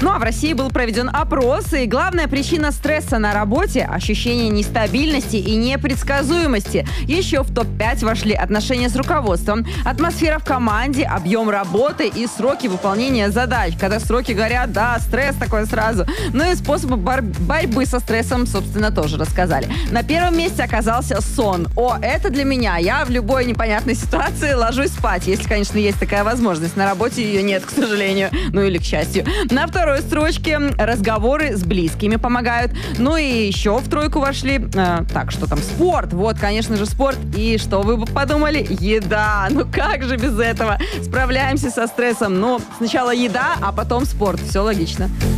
Ну а в России был проведен опрос, и главная причина стресса на работе – ощущение нестабильности и непредсказуемости. Еще в топ-5 вошли отношения с руководством, атмосфера в команде, объем работы и сроки выполнения задач. Когда сроки горят, да, стресс такой сразу. Ну и способы борьбы со стрессом, собственно, тоже рассказали. На первом месте оказался сон. О, это для меня. Я в любой непонятной ситуации ложусь спать, если, конечно, есть такая возможность. На работе ее нет, к сожалению. Ну или к счастью. На второй строчке разговоры с близкими помогают. Ну и еще в тройку вошли, так, что там, спорт. Вот, конечно же, спорт. И что вы бы подумали? Еда. Ну как же без этого? Справляемся со стрессом. Ну, сначала еда, а потом спорт. Все логично.